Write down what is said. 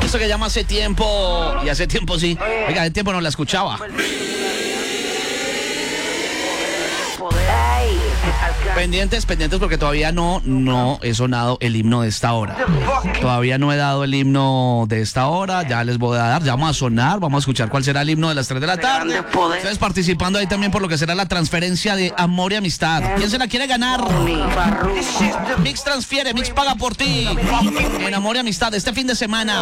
Esto que llama Hace Tiempo, y hace tiempo sí. Oiga, hace tiempo no la escuchaba. Pendientes porque todavía no he sonado el himno de esta hora. Todavía no he dado el himno de esta hora. Ya les voy a dar, ya vamos a sonar, vamos a escuchar cuál será el himno de las 3 de la tarde. Ustedes participando ahí también por lo que será la transferencia de Amor y Amistad. ¿Quién se la quiere ganar? Mix transfiere, Mix paga por ti. En Amor y Amistad este fin de semana.